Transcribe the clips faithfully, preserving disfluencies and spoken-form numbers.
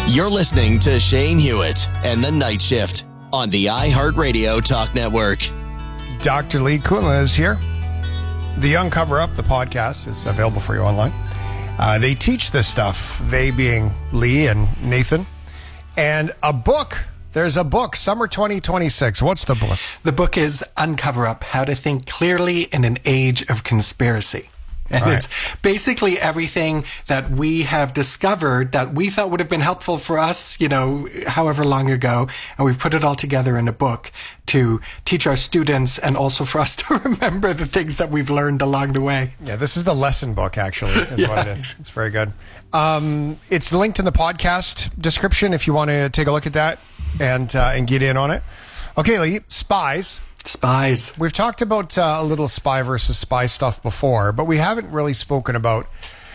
You're listening to Shane Hewitt and the Night Shift on the iHeartRadio Talk Network. Doctor Lee Kunla is here. The Young Cover Up, the podcast, is available for you online. Uh, they teach this stuff, they being Lee and Nathan. And a book, there's a book, Summer twenty twenty-six. What's the book? The book is Uncover Up, How to Think Clearly in an Age of Conspiracy. And All right. It's basically everything that we have discovered that we thought would have been helpful for us, you know, however long ago. And we've put it all together in a book to teach our students and also for us to remember the things that we've learned along the way. Yeah, this is the lesson book, actually, is Yeah. what it is. It's very good. Um, it's linked in the podcast description if you want to take a look at that and, uh, and get in on it. Okay, Lee, spies. Spies. We've talked about uh, a little spy versus spy stuff before, but we haven't really spoken about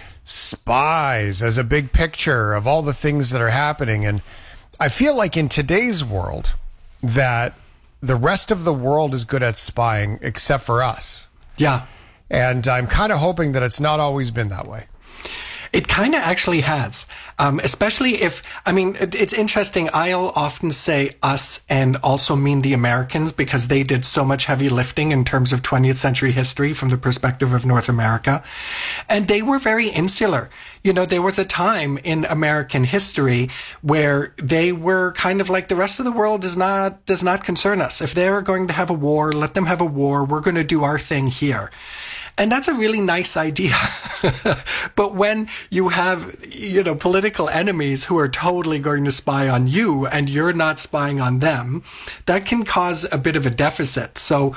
spies as a big picture of all the things that are happening. And I feel like in today's world that the rest of the world is good at spying except for us. Yeah. And I'm kind of hoping that it's not always been that way. It kind of actually has, um, especially if, I mean, it, it's interesting. I'll often say us and also mean the Americans because they did so much heavy lifting in terms of twentieth century history from the perspective of North America. And they were very insular. You know, there was a time in American history where they were kind of like the rest of the world does not, does not concern us. If they're going to have a war, let them have a war. We're going to do our thing here. And that's a really nice idea. But when you have, you know, political enemies who are totally going to spy on you and you're not spying on them, that can cause a bit of a deficit. So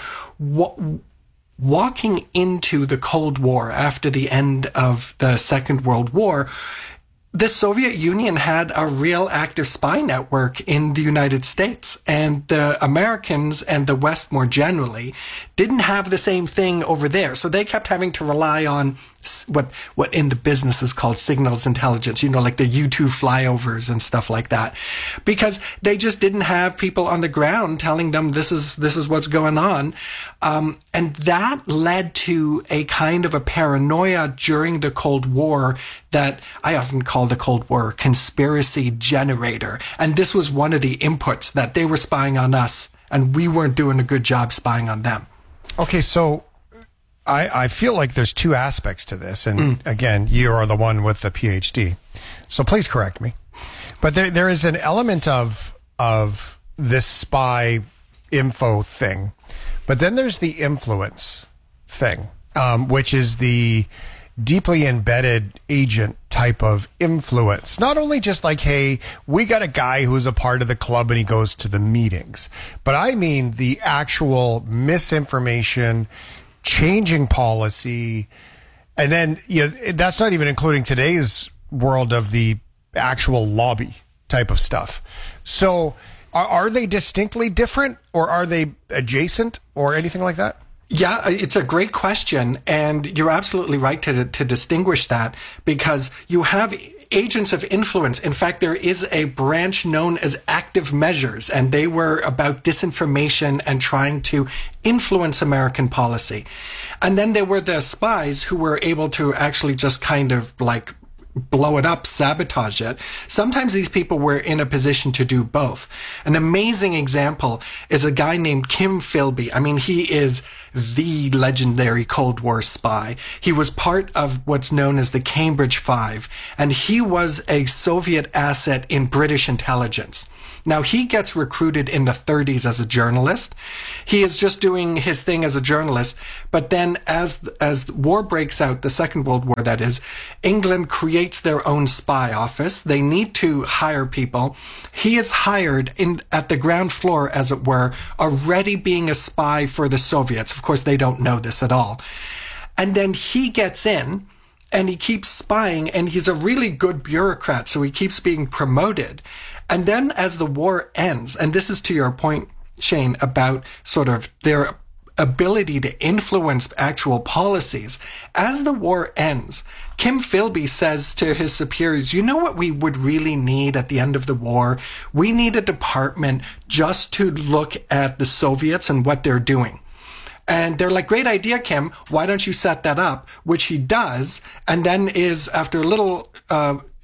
w- walking into the Cold War after the end of the Second World War, the Soviet Union had a real active spy network in the United States, and the Americans and the West more generally didn't have the same thing over there. So they kept having to rely on what what in the business is called signals intelligence, you know, like the U two flyovers and stuff like that, because they just didn't have people on the ground telling them this is this is what's going on. Um, and that led to a kind of a paranoia during the Cold War that I often call the Cold War a conspiracy generator. And this was one of the inputs, that they were spying on us and we weren't doing a good job spying on them. Okay, so I, I feel like there's two aspects to this. And mm. again, you are the one with the P H D. So please correct me. But there there is an element of of this spy info thing. But then there's the influence thing, um, which is the deeply embedded agent type of influence. Not only just like, hey, we got a guy who's a part of the club and he goes to the meetings, but I mean the actual misinformation, changing policy, and then, you know, that's not even including today's world of the actual lobby type of stuff. So are, are they distinctly different, or are they adjacent, or anything like that? Yeah, it's a great question, and you're absolutely right to to distinguish that, because you have agents of influence. In fact, there is a branch known as active measures, and they were about disinformation and trying to influence American policy. And then there were the spies who were able to actually just kind of like blow it up, sabotage it. Sometimes these people were in a position to do both. An amazing example is a guy named Kim Philby. I mean, he is the legendary Cold War spy. He was part of what's known as the Cambridge Five, and he was a Soviet asset in British intelligence. Now, he gets recruited in the thirties as a journalist. He is just doing his thing as a journalist. But then as as war breaks out, the Second World War, that is, England creates their own spy office. They need to hire people. He is hired in at the ground floor, as it were, already being a spy for the Soviets. Of course, they don't know this at all. And then he gets in, and he keeps spying, and he's a really good bureaucrat, so he keeps being promoted. And then as the war ends, and this is to your point, Shane, about sort of their ability to influence actual policies, as the war ends, Kim Philby says to his superiors, you know what we would really need at the end of the war? We need a department just to look at the Soviets and what they're doing. And they're like, great idea, Kim. Why don't you set that up? Which he does, and then is, after a little uh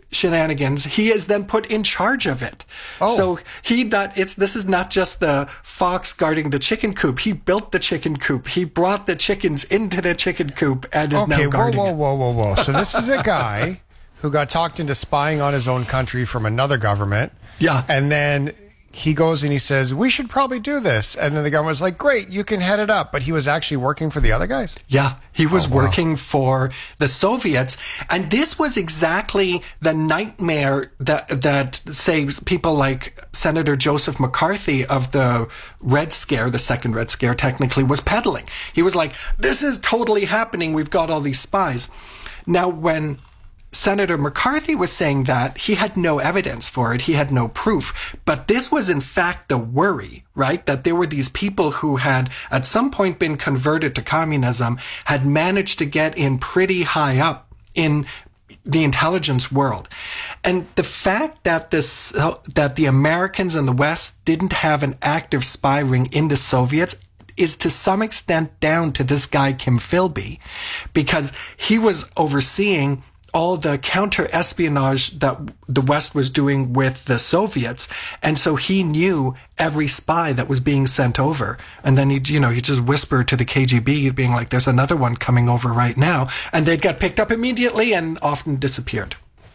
shenanigans, he is then put in charge of it. Oh. So he not, it's, this is not just the fox guarding the chicken coop. He built the chicken coop. He brought the chickens into the chicken coop and is okay, now guarding whoa, it. whoa, whoa, whoa, whoa. So this is a guy who got talked into spying on his own country from another government. Yeah. And then he goes and he says, we should probably do this. And then the government was like, great, you can head it up. But he was actually working for the other guys? Yeah, he was Oh, wow. working for the Soviets. And this was exactly the nightmare that, that, say, people like Senator Joseph McCarthy of the Red Scare, the second Red Scare technically, was peddling. He was like, this is totally happening. We've got all these spies. Now, when Senator McCarthy was saying that, he had no evidence for it. He had no proof. But this was in fact the worry, right? That there were these people who had at some point been converted to communism, had managed to get in pretty high up in the intelligence world. And the fact that this, uh, that the Americans and the West didn't have an active spy ring in the Soviets is to some extent down to this guy, Kim Philby, because he was overseeing all the counter-espionage that the West was doing with the Soviets. And so he knew every spy that was being sent over. And then he'd, you know, he'd just whisper to the K G B, being like, there's another one coming over right now. And they'd get picked up immediately and often disappeared.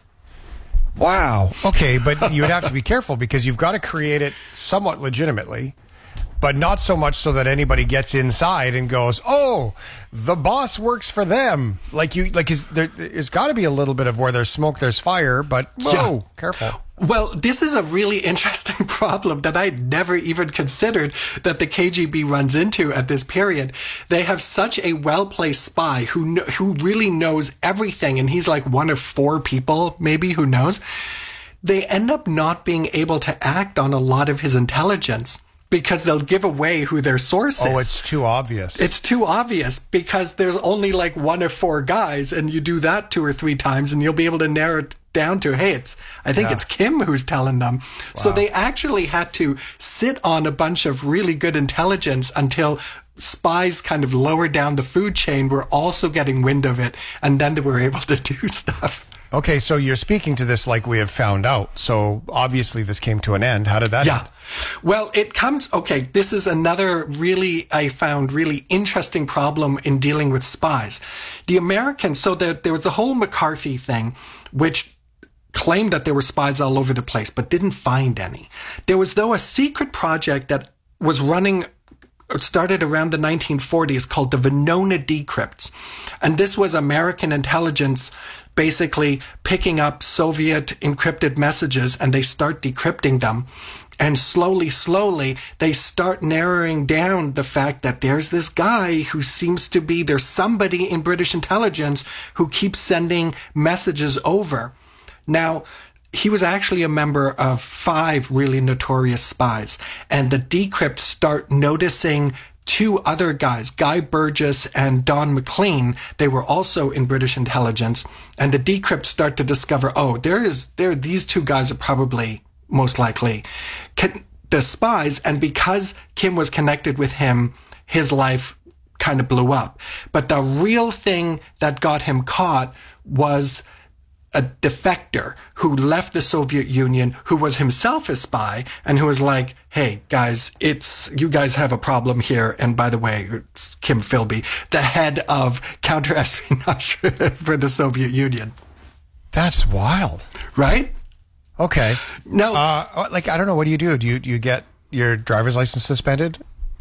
Wow. Okay, but you would have to be careful because you've got to create it somewhat legitimately, but not so much so that anybody gets inside and goes, oh, the boss works for them. Like you, like is there, there's got to be a little bit of where there's smoke, there's fire, but whoa, Yeah. careful. Well, this is a really interesting problem that I never even considered that the K G B runs into at this period. They have such a well-placed spy who kn- who really knows everything, and he's like one of four people maybe who knows. They end up not being able to act on a lot of his intelligence because they'll give away who their source is. Oh, it's too obvious. It's too obvious because there's only like one or four guys, and you do that two or three times and you'll be able to narrow it down to, hey, it's, I think Yeah. it's Kim who's telling them. So Wow. they actually had to sit on a bunch of really good intelligence until spies kind of lower down the food chain were also getting wind of it, and then they were able to do stuff. Okay, so you're speaking to this like we have found out. So obviously this came to an end. How did that Yeah. end? Well, it comes, okay, this is another really, I found really interesting problem in dealing with spies. The Americans, so there, there was the whole McCarthy thing, which claimed that there were spies all over the place, but didn't find any. There was, though, a secret project that was running, it started around the nineteen forties called the Venona Decrypts. And this was American intelligence basically picking up Soviet encrypted messages, and they start decrypting them. And slowly, slowly, they start narrowing down the fact that there's this guy who seems to be, there's somebody in British intelligence who keeps sending messages over. Now, he was actually a member of five really notorious spies. And the decrypts start noticing two other guys, Guy Burgess and Don McLean. They were also in British intelligence. And the decrypts start to discover, oh, there is, there, these two guys are probably most likely can, the spies. And because Kim was connected with him, his life kind of blew up. But the real thing that got him caught was a defector who left the Soviet Union, who was himself a spy, and who was like, hey, guys, it's, you guys have a problem here. And by the way, it's Kim Philby, the head of counter-espionage for the Soviet Union. That's wild. Right? Okay. No. Uh, like, I don't know. What do you do? Do you, do you get your driver's license suspended?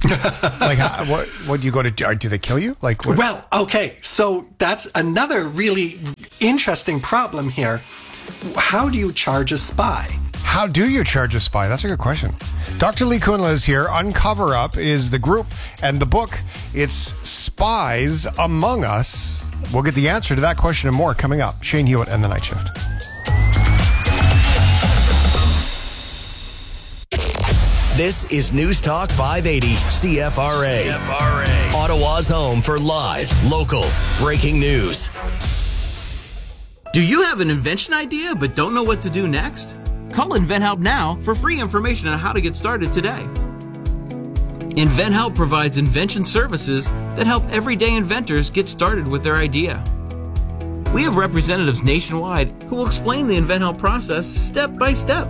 Like, how, what, what do you go to, do do they kill you? Like, what? Well, okay. So that's another really interesting problem here. How do you charge a spy? How do you charge a spy? That's a good question. Doctor Lee Kunla is here. Uncover Up is the group, and the book, it's Spies Among Us. We'll get the answer to that question and more coming up. Shane Hewitt and the Night Shift. This is News Talk five eighty C F R A. C F R A. Ottawa's home for live, local, breaking news. Do you have an invention idea but don't know what to do next? Call InventHelp now for free information on how to get started today. InventHelp provides invention services that help everyday inventors get started with their idea. We have representatives nationwide who will explain the InventHelp process step by step.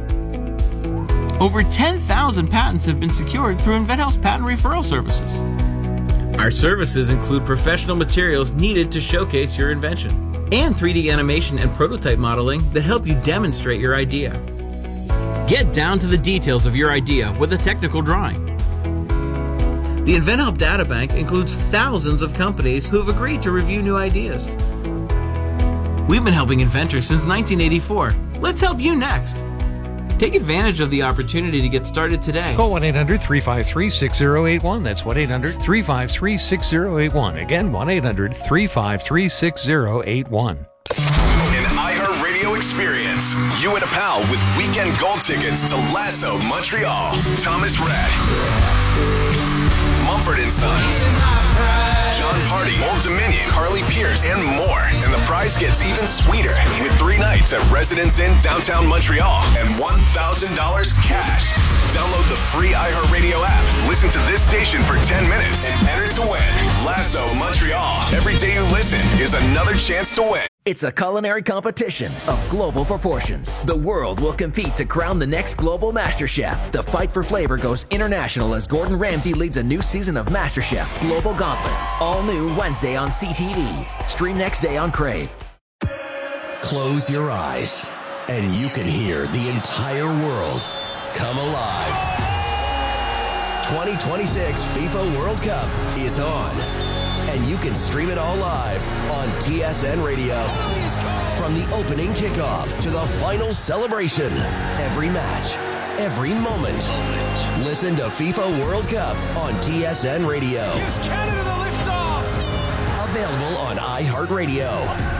Over ten thousand patents have been secured through InventHelp's patent referral services. Our services include professional materials needed to showcase your invention and three D animation and prototype modeling that help you demonstrate your idea. Get down to the details of your idea with a technical drawing. The InventHelp Databank includes thousands of companies who have agreed to review new ideas. We've been helping inventors since nineteen eighty-four. Let's help you next. Take advantage of the opportunity to get started today. Call one eight hundred three five three six zero eight one. That's one eight hundred three five three six zero eight one. Again, one eight hundred three five three six zero eight one. An iHeartRadio experience. You and a pal with weekend gold tickets to Lasso Montreal. Thomas Rhett, Mumford and Sons, John Party, Old Dominion, Carly Pierce, and more. And the prize gets even sweeter with three nights at Residence Inn downtown Montreal and one thousand dollars cash. Download the free iHeartRadio app. Listen to this station for ten minutes and enter to win. Lasso Montreal. Every day you listen is another chance to win. It's a culinary competition of global proportions. The world will compete to crown the next global MasterChef. The fight for flavor goes international as Gordon Ramsay leads a new season of MasterChef Global Gauntlet. All new Wednesday on C T V. Stream next day on Crave. Close your eyes and you can hear the entire world come alive. twenty twenty-six FIFA World Cup is on. And you can stream it all live on T S N Radio. From the opening kickoff to the final celebration, every match, every moment. Listen to FIFA World Cup on T S N Radio. Here's Canada, the liftoff. Available on iHeartRadio.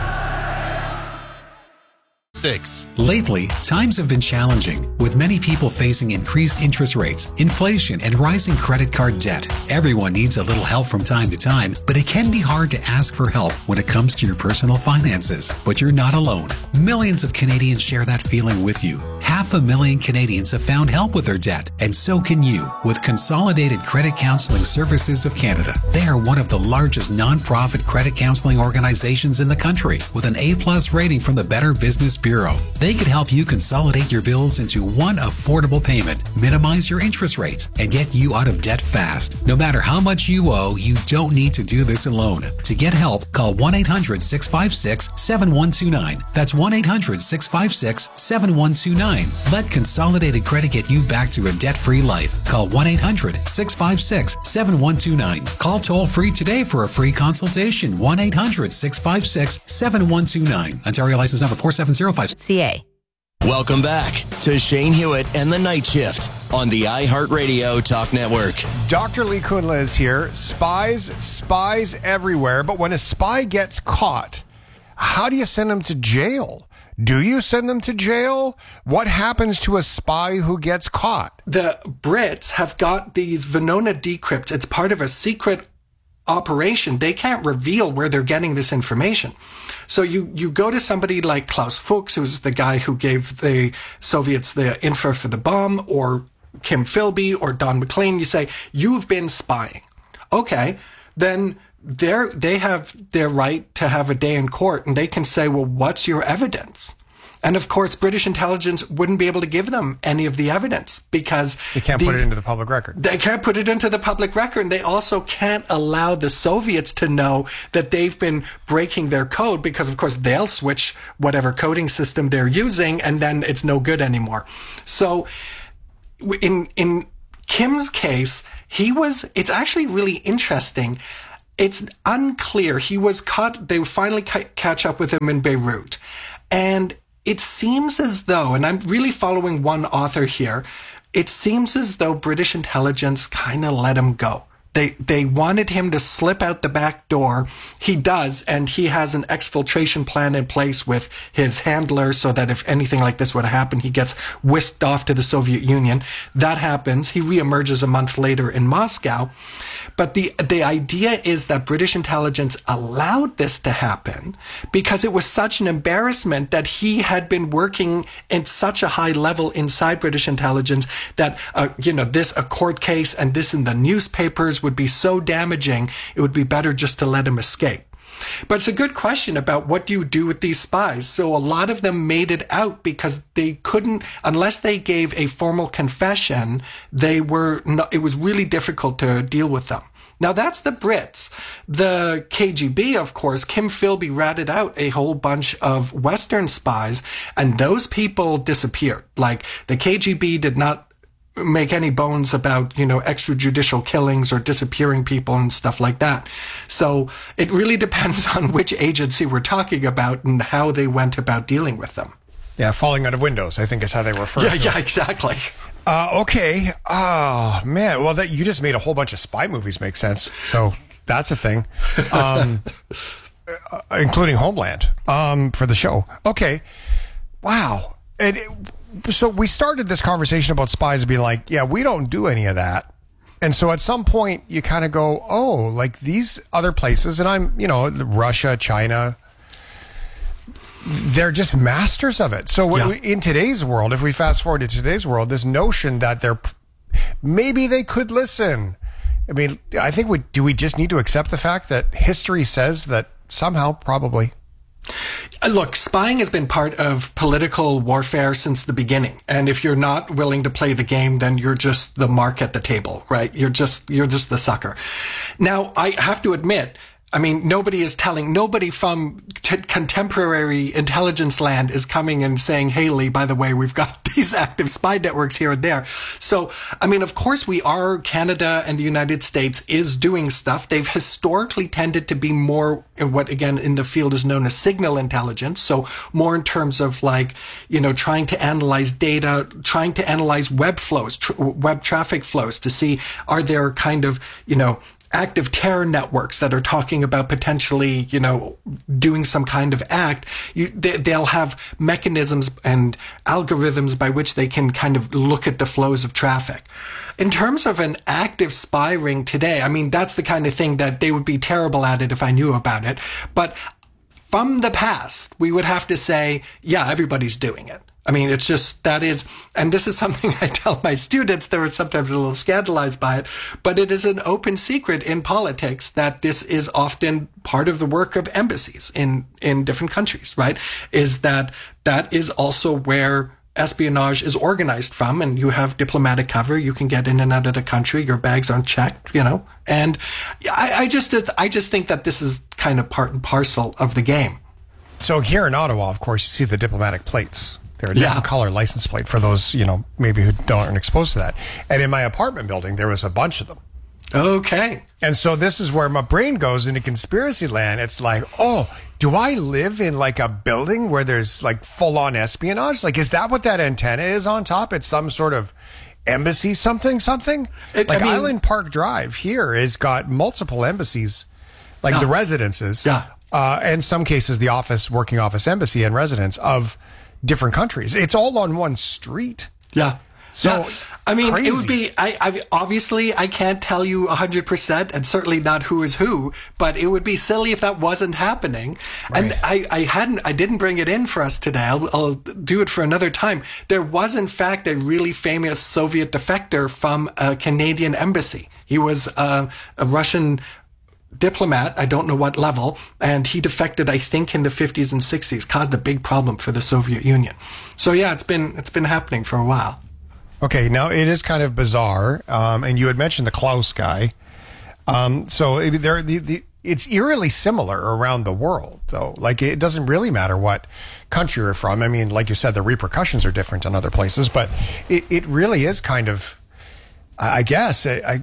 Six. Lately, times have been challenging, with many people facing increased interest rates, inflation, and rising credit card debt. Everyone needs a little help from time to time, but it can be hard to ask for help when it comes to your personal finances. But you're not alone. Millions of Canadians share that feeling with you. Half a million Canadians have found help with their debt, and so can you with Consolidated Credit Counseling Services of Canada. They are one of the largest non-profit credit counseling organizations in the country, with an A-plus rating from the Better Business Bureau. They could help you consolidate your bills into one affordable payment, minimize your interest rates, and get you out of debt fast. No matter how much you owe, you don't need to do this alone. To get help, call one eight hundred six five six seven one two nine. That's one eight hundred six five six seven one two nine. Let Consolidated Credit get you back to a debt-free life. Call one eight hundred six five six seven one two nine. Call toll-free today for a free consultation. one eight hundred six five six seven one two nine. Ontario license number four seven zero five. C A. Welcome back to Shane Hewitt and the Night Shift on the iHeartRadio Talk Network. Doctor Lee Kundla is here. Spies, spies everywhere. But when a spy gets caught, how do you send him to jail? Do you send them to jail? What happens to a spy who gets caught? The Brits have got these Venona decrypts. It's part of a secret operation. They can't reveal where they're getting this information. So you, you go to somebody like Klaus Fuchs, who's the guy who gave the Soviets the info for the bomb, or Kim Philby or Don McLean. You say, you've been spying. Okay, then they're, they have their right to have a day in court, and they can say, well, what's your evidence? And of course, British intelligence wouldn't be able to give them any of the evidence because they can't these, put it into the public record. They can't put it into the public record. And they also can't allow the Soviets to know that they've been breaking their code because, of course, they'll switch whatever coding system they're using and then it's no good anymore. So in, in Kim's case, he was, it's actually really interesting. It's unclear. He was caught, they finally ca- catch up with him in Beirut. And it seems as though, and I'm really following one author here, it seems as though British intelligence kind of let him go. They they wanted him to slip out the back door. He does, and he has an exfiltration plan in place with his handler so that if anything like this were to happen, he gets whisked off to the Soviet Union. That happens. He reemerges a month later in Moscow. But the the idea is that British intelligence allowed this to happen because it was such an embarrassment that he had been working at such a high level inside British intelligence that, uh, you know, this, a court case and this in the newspapers would be so damaging, it would be better just to let him escape. But it's a good question about what do you do with these spies. So a lot of them made it out because they couldn't, unless they gave a formal confession, they were not, it was really difficult to deal with them. Now, that's the Brits. The K G B, of course, Kim Philby ratted out a whole bunch of Western spies, and those people disappeared. Like, the K G B did not make any bones about, you know, extrajudicial killings or disappearing people and stuff like that. So it really depends on which agency we're talking about and how they went about dealing with them. Yeah, falling out of windows, I think is how they refer yeah, to it. Yeah, exactly. Uh, okay. Oh, man. Well, that you just made a whole bunch of spy movies make sense. So that's a thing, um, uh, including Homeland um, for the show. Okay. Wow. And it, so we started this conversation about spies being like, yeah, we don't do any of that. And so at some point you kind of go, oh, like these other places, and I'm, you know, Russia, China, they're just masters of it. So yeah. in today's world, if we fast forward to today's world, this notion that they're, maybe they could listen. I mean, I think we, do we just need to accept the fact that history says that somehow, probably? Look, spying has been part of political warfare since the beginning. And if you're not willing to play the game, then you're just the mark at the table, right? You're just, you're just the sucker. Now, I have to admit, I mean, nobody is telling, nobody from t- contemporary intelligence land is coming and saying, hey, Lee, by the way, we've got these active spy networks here and there. So, I mean, of course we are, Canada and the United States is doing stuff. They've historically tended to be more in what, again, in the field is known as signal intelligence. So more in terms of like, you know, trying to analyze data, trying to analyze web flows, tr- web traffic flows to see, are there kind of, you know, active terror networks that are talking about potentially, you know, doing some kind of act. You, they, they'll have mechanisms and algorithms by which they can kind of look at the flows of traffic. In terms of an active spy ring today, I mean, that's the kind of thing that they would be terrible at it if I knew about it. But from the past, we would have to say, yeah, everybody's doing it. I mean, it's just, that is, and this is something I tell my students, they were sometimes a little scandalized by it, but it is an open secret in politics that this is often part of the work of embassies in, in different countries, right? Is that that is also where espionage is organized from, and you have diplomatic cover, you can get in and out of the country, your bags aren't checked, you know, and I, I just, I just think that this is kind of part and parcel of the game. So here in Ottawa, of course, you see the diplomatic plates. They're a different yeah. color license plate for those, you know, maybe who don't aren't exposed to that. And in my apartment building, there was a bunch of them. Okay. And so this is where my brain goes into conspiracy land. It's like, oh, do I live in like a building where there's like full on espionage? Like, is that what that antenna is on top? It's some sort of embassy something, something? It, like I mean, Island Park Drive here has got multiple embassies, like yeah. the residences. Yeah. Uh, in some cases, the office, working office embassy and residence of different countries. It's all on one street. Yeah. So, yeah. I mean, crazy. It would be, I, I obviously I can't tell you one hundred percent and certainly not who is who, but it would be silly if that wasn't happening. Right. And I, I hadn't, I didn't bring it in for us today. I'll, I'll do it for another time. There was in fact a really famous Soviet defector from a Canadian embassy. He was uh, a Russian diplomat, I don't know what level, and he defected, I think, in the fifties and sixties, caused a big problem for the Soviet Union. So yeah, it's been it's been happening for a while. Okay, now it is kind of bizarre, um, and you had mentioned the Klaus guy. Um, so it, there, the, the, it's eerily similar around the world, though. Like, it doesn't really matter what country you're from. I mean, like you said, the repercussions are different in other places, but it, it really is kind of, I guess, I, I,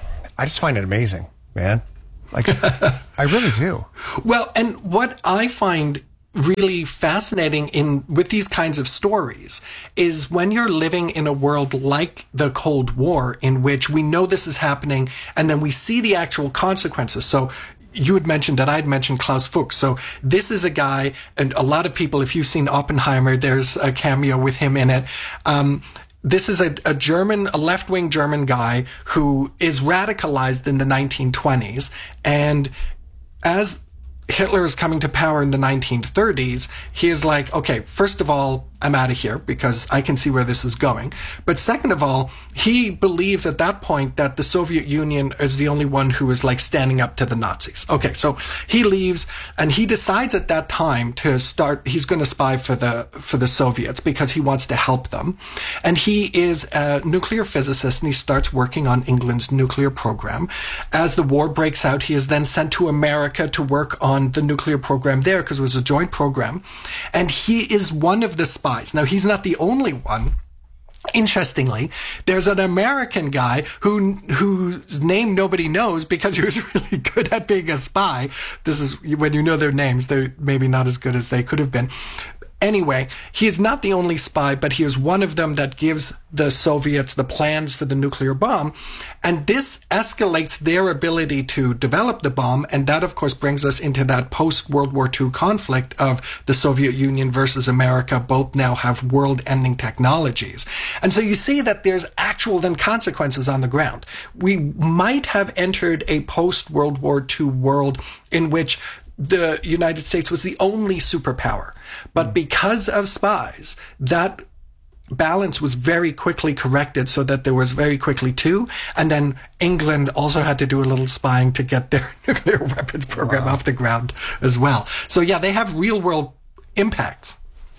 I just find it amazing, man. Like, I really do. Well, and what I find really fascinating in with these kinds of stories is when you're living in a world like the Cold War, in which we know this is happening, and then we see the actual consequences. So you had mentioned that I'd mentioned Klaus Fuchs. So this is a guy, and a lot of people, if you've seen Oppenheimer, there's a cameo with him in it. Um, This is a, a German, a left-wing German guy who is radicalized in the nineteen twenties. And as Hitler is coming to power in the nineteen thirties, he is like, okay, first of all, I'm out of here because I can see where this is going. But second of all, he believes at that point that the Soviet Union is the only one who is like standing up to the Nazis. Okay, so he leaves and he decides at that time to start, he's going to spy for the, for the Soviets because he wants to help them. And he is a nuclear physicist and he starts working on England's nuclear program. As the war breaks out, he is then sent to America to work on the nuclear program there because it was a joint program. And he is one of the spies. Now, he's not the only one. Interestingly, there's an American guy who whose name nobody knows because he was really good at being a spy. This is when you know their names, they're maybe not as good as they could have been. Anyway, he is not the only spy, but he is one of them that gives the Soviets the plans for the nuclear bomb. And this escalates their ability to develop the bomb. And that, of course, brings us into that post-World War Two conflict of the Soviet Union versus America. Both now have world-ending technologies. And so you see that there's actual then consequences on the ground. We might have entered a post-World War Two world in which the United States was the only superpower. But because of spies, that balance was very quickly corrected so that there was very quickly two. And then England also had to do a little spying to get their nuclear weapons program wow. off the ground as well. So yeah, they have real world impacts.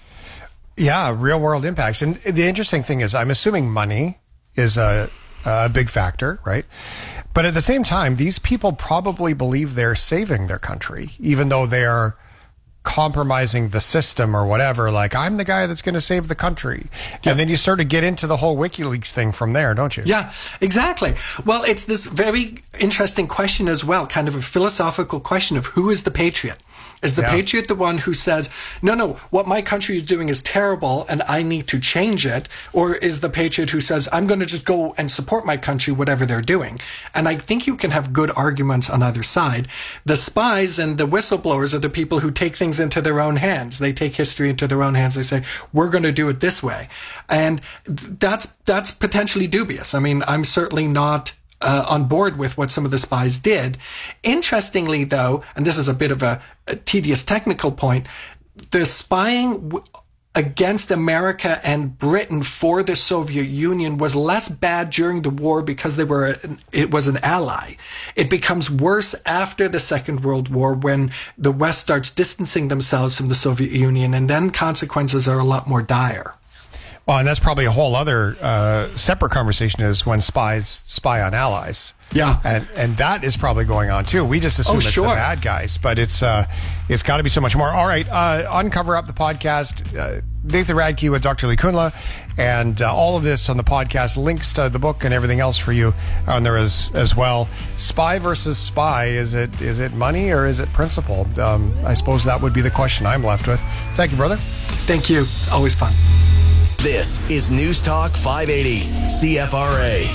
Yeah, real world impacts. And the interesting thing is, I'm assuming money is a, a big factor, right? But at the same time, these people probably believe they're saving their country, even though they are compromising the system or whatever. Like, I'm the guy that's going to save the country. Yeah. And then you sort of get into the whole WikiLeaks thing from there, don't you? Yeah, exactly. Well, it's this very interesting question as well, kind of a philosophical question of who is the patriot? Is the yeah. patriot the one who says, no, no, what my country is doing is terrible and I need to change it? Or is the patriot who says, I'm going to just go and support my country, whatever they're doing? And I think you can have good arguments on either side. The spies and the whistleblowers are the people who take things into their own hands. They take history into their own hands. They say, we're going to do it this way. And that's, that's potentially dubious. I mean, I'm certainly not Uh, on board with what some of the spies did. Interestingly, though, and this is a bit of a, a tedious technical point, the spying w- against America and Britain for the Soviet Union was less bad during the war because they were an, it was an ally. It becomes worse after the Second World War when the West starts distancing themselves from the Soviet Union, and then consequences are a lot more dire. Well, and that's probably a whole other uh, separate conversation is when spies spy on allies. Yeah. And and that is probably going on too. We just assume oh, it's sure. the bad guys, but it's uh, it's got to be so much more. All right, uh, on Cover Up the podcast, uh, Nathan Radke with Doctor Lee Kunla, and uh, all of this on the podcast, links to the book and everything else for you on there as as well. Spy versus spy, is it is it money or is it principle? Um, I suppose that would be the question I'm left with. Thank you, brother. Thank you. Always fun. This is News Talk five eighty C F R A.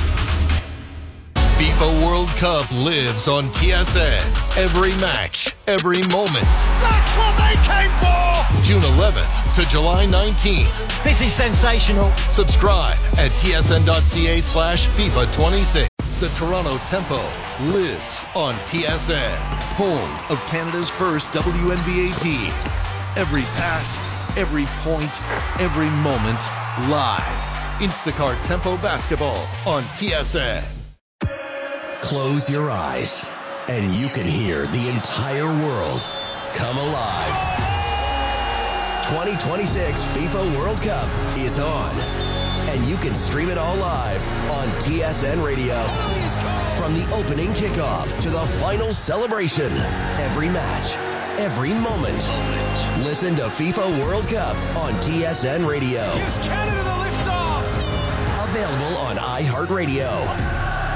FIFA World Cup lives on T S N. Every match, every moment. That's what they came for! June eleventh to July nineteenth. This is sensational. Subscribe at tsn.ca slash FIFA 26. The Toronto Tempo lives on T S N. Home of Canada's first W N B A team. Every pass, every point, every moment, live. Instacart Tempo Basketball on T S N. Close your eyes, and you can hear the entire world come alive. twenty twenty-six FIFA World Cup is on, and you can stream it all live on T S N Radio. From the opening kickoff to the final celebration, every match, every moment. Listen to FIFA World Cup on T S N Radio. Gives Canada the liftoff. Available on iHeartRadio.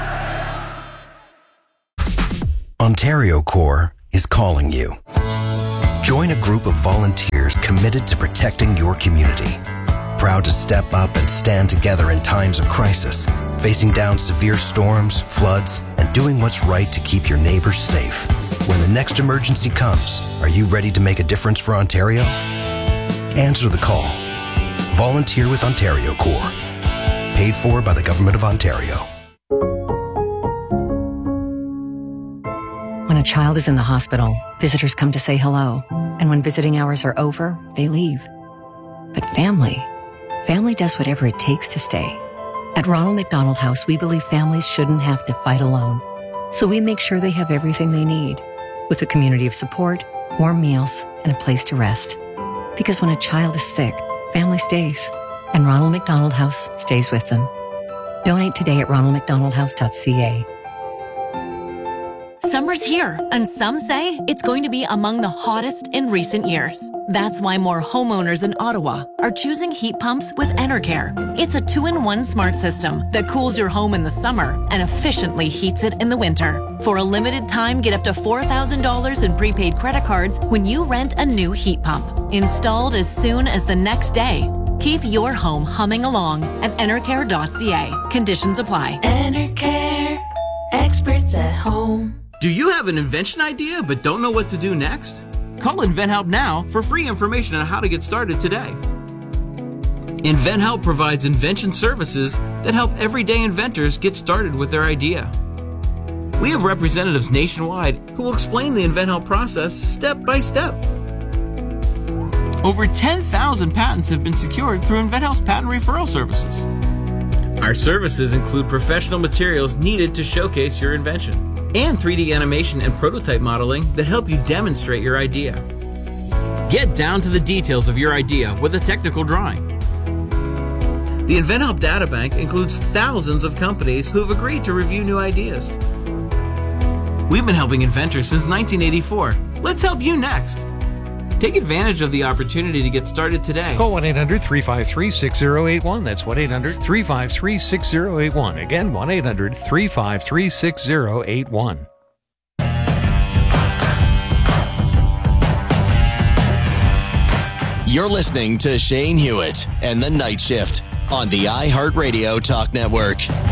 Ontario Corps is calling you. Join a group of volunteers committed to protecting your community. Proud to step up and stand together in times of crisis, facing down severe storms, floods, and doing what's right to keep your neighbors safe. When the next emergency comes, are you ready to make a difference for Ontario? Answer the call. Volunteer with Ontario Corps. Paid for by the Government of Ontario. When a child is in the hospital, visitors come to say hello. And when visiting hours are over, they leave. But family, family does whatever it takes to stay. At Ronald McDonald House, we believe families shouldn't have to fight alone. So we make sure they have everything they need, with a community of support, warm meals, and a place to rest. Because when a child is sick, family stays, and Ronald McDonald House stays with them. Donate today at ronald mcdonald house dot c a. Summer's here, and some say it's going to be among the hottest in recent years. That's why more homeowners in Ottawa are choosing heat pumps with Enercare. It's a two-in-one smart system that cools your home in the summer and efficiently heats it in the winter. For a limited time, get up to four thousand dollars in prepaid credit cards when you rent a new heat pump. Installed as soon as the next day. Keep your home humming along at enercare dot c a. Conditions apply. Enercare, experts at home. Do you have an invention idea but don't know what to do next? Call InventHelp now for free information on how to get started today. InventHelp provides invention services that help everyday inventors get started with their idea. We have representatives nationwide who will explain the InventHelp process step by step. Over ten thousand patents have been secured through InventHelp's patent referral services. Our services include professional materials needed to showcase your invention, and three D animation and prototype modeling that help you demonstrate your idea. Get down to the details of your idea with a technical drawing. The InventHelp Databank includes thousands of companies who have agreed to review new ideas. We've been helping inventors since nineteen eighty-four. Let's help you next. Take advantage of the opportunity to get started today. Call one eight hundred three five three six zero eight one. That's one eight hundred three five three six zero eight one. Again, one eight hundred three five three six zero eight one. You're listening to Shane Hewitt and the Night Shift on the iHeartRadio Talk Network.